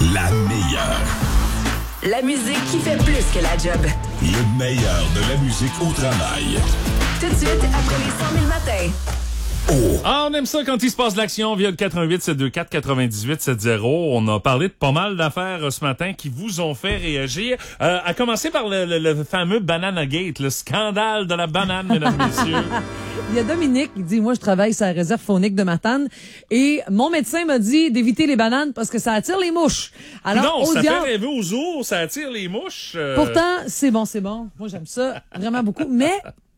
La meilleure. La musique qui fait plus que la job. Le meilleur de la musique au travail. Tout de suite, après les 100 000 matins. Oh. Ah, on aime ça quand il se passe de l'action via le 88-724-9870. On a parlé de pas mal d'affaires ce matin qui vous ont fait réagir. À commencer par le fameux Banana Gate, le scandale de la banane, mesdames et messieurs. Il y a Dominique qui dit, moi, je travaille sur la réserve faunique de Matane et mon médecin m'a dit d'éviter les bananes parce que ça attire les mouches. Alors, Non, ça fait rêver aux ours, ça attire les mouches. Pourtant, c'est bon. Moi, j'aime ça vraiment beaucoup, mais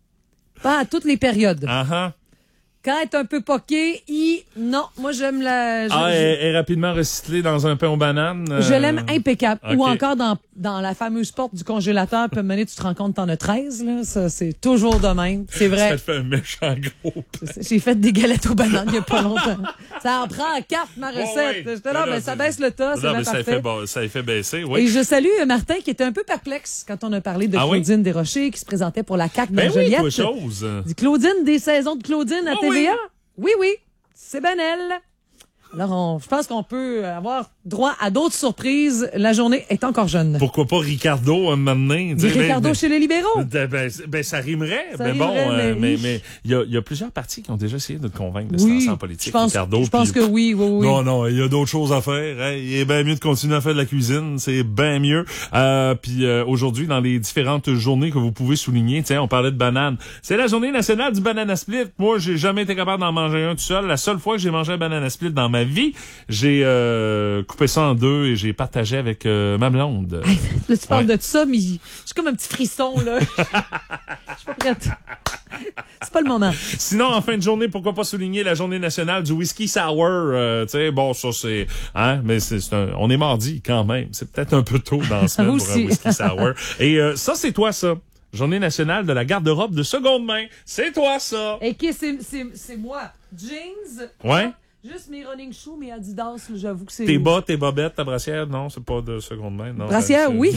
pas à toutes les périodes. Uh-huh. Quand elle est un peu poquée, non, moi, j'aime la... Elle est rapidement recyclée dans un pain aux bananes. Je l'aime impeccable. Okay. Ou encore dans la fameuse porte du congélateur, puis mener, tu te rends compte que t'en as 13, là. Ça, c'est toujours de même. C'est vrai. Ça te fait un méchant gros. J'ai fait des galettes aux bananes il y a pas longtemps. Ça en prend 4, ma recette. Oui. J'étais là, ben, ça baisse le tas, c'est bien parfait. Ça a fait baisser, oui. Et je salue Martin, qui était un peu perplexe quand on a parlé de Claudine Desrochers, qui se présentait pour la CAQ Ben oui, Joliette. quoi chose. Dit Claudine, des saisons de Claudine à TVA. Oui, c'est ben elle. Alors, je pense qu'on peut avoir droit à d'autres surprises. La journée est encore jeune. Pourquoi pas Ricardo un moment donné? Ricardo chez les libéraux. Ben, ça rimerait. Ça mais rimerait, bon, mais il y a plusieurs partis qui ont déjà essayé de te convaincre de se Oui, lancer en politique, je pense que oui. Non, il y a d'autres choses à faire. Hein. Il est bien mieux de continuer à faire de la cuisine. C'est bien mieux. Puis aujourd'hui, dans les différentes journées que vous pouvez souligner, tiens, on parlait de bananes. C'est la journée nationale du banana split. Moi, j'ai jamais été capable d'en manger un tout seul. La seule fois que j'ai mangé un banana split dans ma vie, j'ai coupé ça en deux et j'ai partagé avec ma blonde. Là, tu parles de ça, mais j'ai comme un petit frisson, là. Je suis pas prête. C'est pas le moment. Sinon, en fin de journée, pourquoi pas souligner la journée nationale du whisky sour. Tu sais, bon, ça c'est, hein, mais on est mardi quand même. C'est peut-être un peu tôt dans la semaine pour un whisky sour. Et ça, c'est toi ça. Journée nationale de la garde-robe de seconde main. C'est toi ça. Et c'est moi. Jeans. Ouais. Juste mes running shoes, mes Adidas, là, j'avoue que c'est... Tes bas, tes bobettes, ta brassière, non, c'est pas de seconde main, non. Brassière, oui.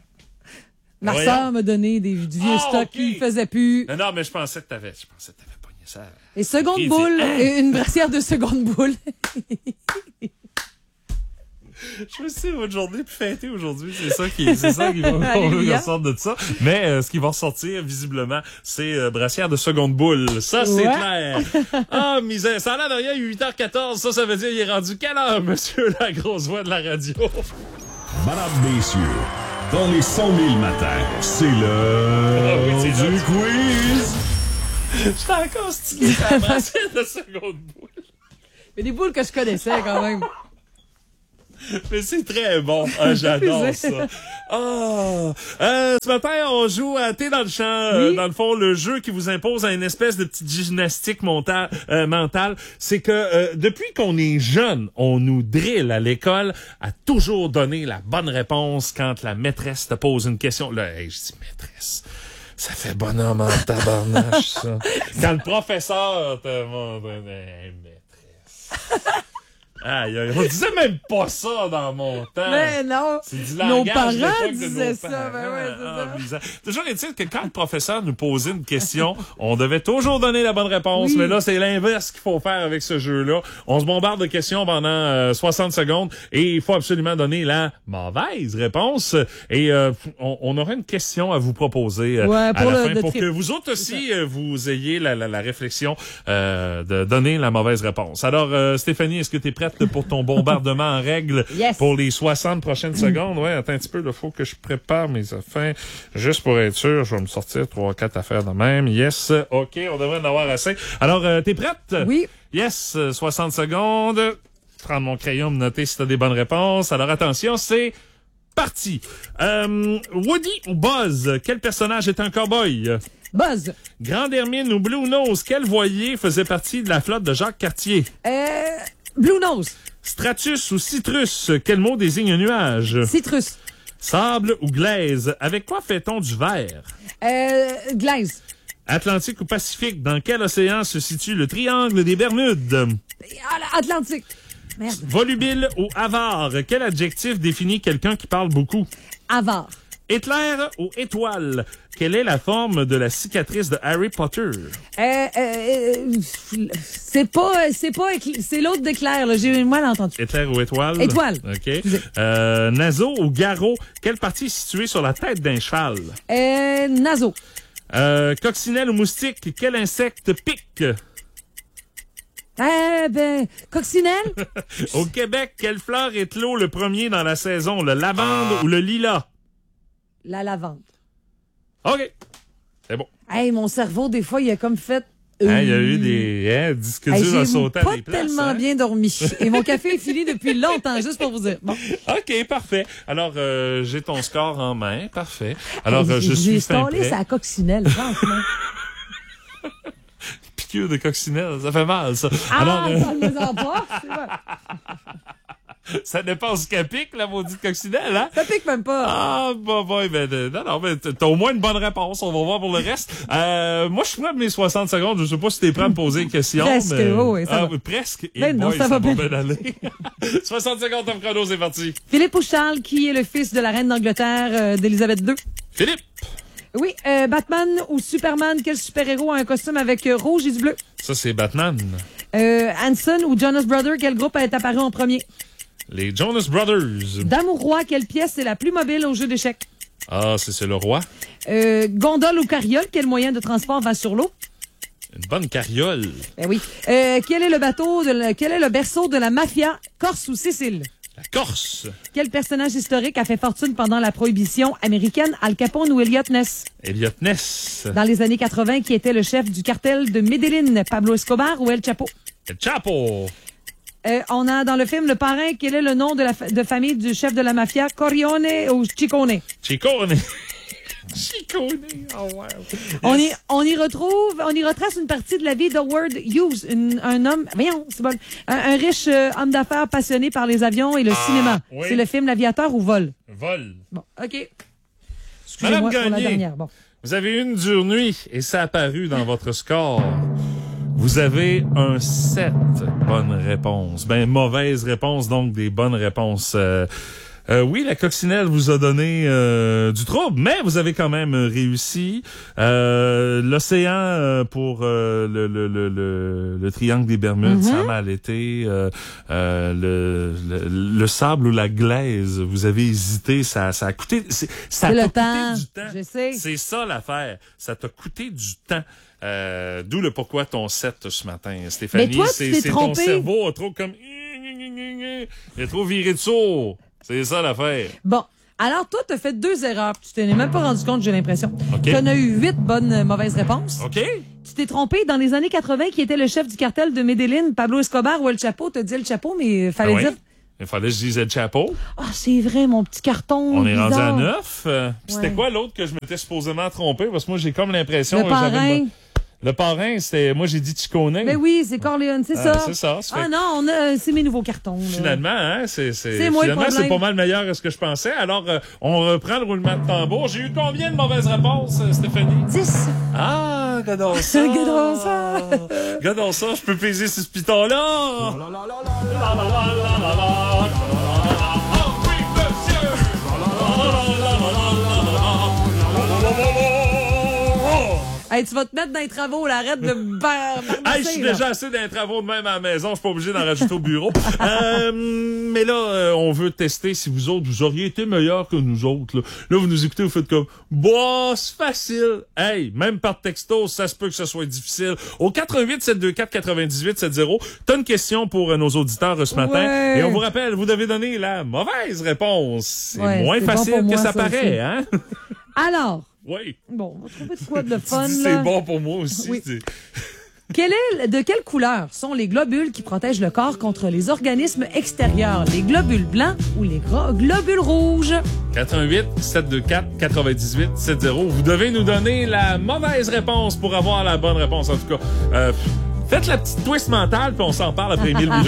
Ma sœur m'a donné du vieux stock qui ne faisait plus. Non, mais je pensais que t'avais pogné ça. Et seconde boule, une brassière de seconde boule. Je me suis votre journée plus fêtée aujourd'hui. C'est ça qui va ressortir de ça. Mais ce qui va ressortir, visiblement, c'est brassière de seconde boule. Ça, c'est clair. Ah, misère. Ça a l'air de rien, 8h14. Ça veut dire qu'il est rendu quelle heure, monsieur, la grosse voix de la radio? Madame, messieurs, dans les 100 000 matins, c'est l'heure du quiz. Je suis encore stylé à la brassière de seconde boule. Il y a des boules que je connaissais, quand même. Mais c'est très bon. Ah, j'adore ça. Ce matin, on joue à Thé dans le champ. Dans le fond, le jeu qui vous impose à une espèce de petite gymnastique mentale. C'est que depuis qu'on est jeune, on nous drille à l'école à toujours donner la bonne réponse quand la maîtresse te pose une question. Là, je dis maîtresse. Ça fait bonhomme en tabarnache, ça. Quand le professeur te montre maîtresse. On disait même pas ça dans mon temps. Mais non. C'est du nos langage parents de disaient nos ça. parents. Ben ouais, c'est ça. Toujours est-il que quand le professeur nous posait une question, on devait toujours donner la bonne réponse. Mais là, c'est l'inverse qu'il faut faire avec ce jeu-là. On se bombarde de questions pendant 60 secondes et il faut absolument donner la mauvaise réponse. Et on aura une question à vous proposer à la fin pour que vous autres aussi vous ayez la réflexion de donner la mauvaise réponse. Alors, Stéphanie, est-ce que tu es prête pour ton bombardement en règle pour les 60 prochaines secondes? Ouais, attends un petit peu, il faut que je prépare mes affaires. Juste pour être sûr, je vais me sortir 3-4 affaires de même. Yes, OK, on devrait en avoir assez. Alors, t'es prête? Oui. Yes, 60 secondes. Prends mon crayon, me noter si t'as des bonnes réponses. Alors, attention, c'est parti. Woody ou Buzz? Quel personnage est un cow-boy? Buzz. Grande Hermine ou Blue Nose? Quel voilier faisait partie de la flotte de Jacques Cartier? Blue Nose. Stratus ou citrus, quel mot désigne un nuage? Citrus. Sable ou glaise, avec quoi fait-on du verre? Glaise. Atlantique ou Pacifique, dans quel océan se situe le triangle des Bermudes? Atlantique. Merde. Volubile ou avare, quel adjectif définit quelqu'un qui parle beaucoup? Avare. Éclair ou étoile? Quelle est la forme de la cicatrice de Harry Potter? C'est l'autre d'éclair, là. J'ai mal entendu. Éclair ou étoile? Étoile. OK. Naseau ou garrot? Quelle partie est située sur la tête d'un cheval? Naseau. Coccinelle ou moustique? Quel insecte pique? Coccinelle. Au Québec, quelle fleur éclot le premier dans la saison? Le lavande ou le lilas? La lavande. OK. C'est bon. Hey, mon cerveau, des fois, il a comme fait... Il y a eu des disques durs à sauter à des places. J'ai pas tellement bien dormi. Et mon café est fini depuis longtemps, juste pour vous dire. Bon. OK, parfait. Alors, j'ai ton score en main. Parfait. Alors, je suis fin prêt. J'ai sa coccinelle, franchement. Piqûre de coccinelle, ça fait mal, ça. Parle-moi-en pas. Ça dépend ce qu'elle pique, la maudite coccinelle, hein? Ça pique même pas. Ah, non, mais t'as au moins une bonne réponse. On va voir pour le reste. Moi, je suis prêt de mes 60 secondes. Je sais pas si t'es prêt à me poser une question. Presque, mais... oui, ça va. Presque. Non, ça va bien aller. 60 secondes, top chrono, c'est parti. Philippe ou Charles, qui est le fils de la reine d'Angleterre, d'Élisabeth II? Philippe. Oui, Batman ou Superman, quel super-héros a un costume avec rouge et du bleu? Ça, c'est Batman. Hanson ou Jonas Brothers, quel groupe est apparu en premier? Les Jonas Brothers. Dame ou roi, quelle pièce est la plus mobile au jeu d'échecs? Ah, c'est le roi. Gondole ou carriole, quel moyen de transport va sur l'eau? Une bonne carriole. Ben oui. Quel est le berceau de la mafia, Corse ou Sicile? La Corse. Quel personnage historique a fait fortune pendant la prohibition américaine, Al Capone ou Elliot Ness? Elliot Ness. Dans les années 80, qui était le chef du cartel de Medellín, Pablo Escobar ou El Chapo? El Chapo. On a dans le film Le Parrain, quel est le nom de famille du chef de la mafia, Corleone ou Ciccone? Ciccone. Ciccone. Oh, wow. On y retrace une partie de la vie d'Howard Hughes, un homme, c'est bon, un riche homme d'affaires passionné par les avions et le cinéma. Oui. C'est le film L'Aviateur ou Vol? Vol. Bon, OK. Madame pour la Gagné, dernière. Bon. vous avez une dure nuit et ça a apparu dans votre score. Vous avez un 7 bonnes réponses. Mauvaise réponse, donc des bonnes réponses. Oui, la coccinelle vous a donné du trouble, mais vous avez quand même réussi. L'océan pour le triangle des Bermudes, ça a mal été. Le sable ou la glaise, vous avez hésité, ça a coûté. Ça le t'a temps, coûté du temps. je sais. C'est ça l'affaire. Ça t'a coûté du temps. D'où le pourquoi ton 7 ce matin, Stéphanie. Mais toi, tu t'es ton trompé. cerveau a trop comme... Il a trop viré de sourd. C'est ça l'affaire. Bon. Alors, toi, t'as fait 2 erreurs. Tu t'en es même pas rendu compte, j'ai l'impression. OK. Tu en as eu 8 bonnes mauvaises réponses. OK. Tu t'es trompé dans les années 80, qui était le chef du cartel de Medellín, Pablo Escobar ou El Chapo. T'as dit El Chapo, mais fallait dire... Il fallait que je dise El Chapo. Ah, c'est vrai, mon petit carton. On est rendu bizarre. à 9. C'était quoi l'autre que je m'étais supposément trompé? Parce que moi, j'ai comme l'impression... Le Parrain. Le Parrain, c'était... Moi, j'ai dit Ciccone. Ben oui, c'est Corleone, c'est ça. C'est ça. Non, c'est mes nouveaux cartons. Là. Finalement, hein, c'est moi le finalement, problème. c'est pas mal meilleur que ce que je pensais. Alors, on reprend le roulement de tambour. J'ai eu combien de mauvaises réponses, Stéphanie? 10. Ah, regardons ça. Regardons ça. Regardons ça, je peux peser sur ce piton-là. Hey, tu vas te mettre dans les travaux, là. Arrête de Hey, je suis déjà assez dans les travaux de même à la maison, je suis pas obligé d'en rajouter au bureau. Mais là, on veut tester si vous autres, vous auriez été meilleurs que nous autres. Là, vous nous écoutez, vous faites comme, bah, c'est facile. Hey, même par texto, ça se peut que ce soit difficile. Au 88-724-9870, t'as une question pour nos auditeurs ce matin. Ouais. Et on vous rappelle, vous devez donner la mauvaise réponse. C'est moins c'est facile bon pour que moi, ça ça paraît, aussi. hein? Alors, Oui. bon, on va trouver de quoi de fun, Tu dis là. c'est bon pour moi aussi. Oui. De quelle couleur sont les globules qui protègent le corps contre les organismes extérieurs? Les globules blancs ou les globules rouges? 88-724-9870. Vous devez nous donner la mauvaise réponse pour avoir la bonne réponse, en tout cas. Faites la petite twist mentale, puis on s'en parle après Émile Rougeau.